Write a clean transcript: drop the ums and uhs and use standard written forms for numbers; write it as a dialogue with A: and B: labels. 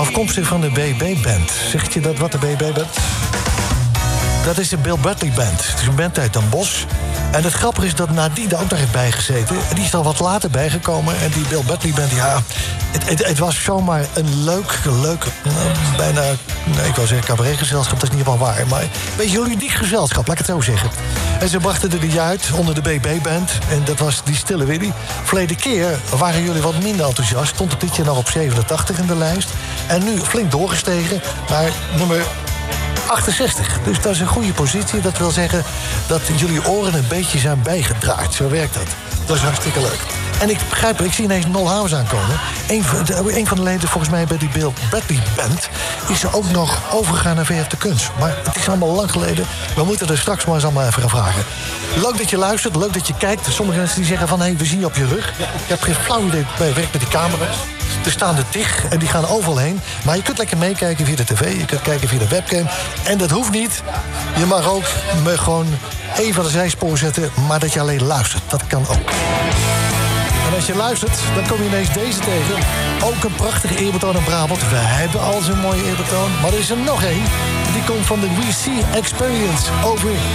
A: Afkomstig van de BB-band. Zegt je dat wat, de BB-band? Dat is de Bill Bradley Band. Het is een band uit Den Bosch. En het grappige is dat Nadine er ook nog heeft bijgezeten. Die is er wat later bijgekomen. En die Bill Bradley Band, ja... Het was zomaar een leuk... bijna... Nee, ik wou zeggen cabaretgezelschap, dat is niet helemaal waar. Maar een beetje een ludiek gezelschap, laat ik het zo zeggen. En ze brachten er die uit onder de BB-band. En dat was die Stille Willy. Verleden keer waren jullie wat minder enthousiast. Stond het dit jaar nog op 87 in de lijst. En nu flink doorgestegen naar nummer 68. Dus dat is een goede positie. Dat wil zeggen dat jullie oren een beetje zijn bijgedraaid. Zo werkt dat. Dat is hartstikke leuk. En ik begrijp, ik zie ineens Nol Havens aankomen. Een van de leden, volgens mij bij die Bill Bradley Band... is er ook nog overgegaan naar VF de Kunst. Maar het is allemaal lang geleden. We moeten er straks maar eens allemaal even gaan vragen. Leuk dat je luistert, leuk dat je kijkt. Sommige mensen die zeggen van, hé, we zien je op je rug. Ik heb geen flauw idee bij werk met die camera's. Er staan er tig en die gaan overal heen. Maar je kunt lekker meekijken via de tv, je kunt kijken via de webcam. En dat hoeft niet. Je mag ook me gewoon even aan de zijspoor zetten... maar dat je alleen luistert, dat kan ook. En als je luistert, dan kom je ineens deze tegen. Ook een prachtige eerbetoon aan Brabant. We hebben al zo'n mooie eerbetoon. Maar er is er nog één. Die komt van de We See Experience over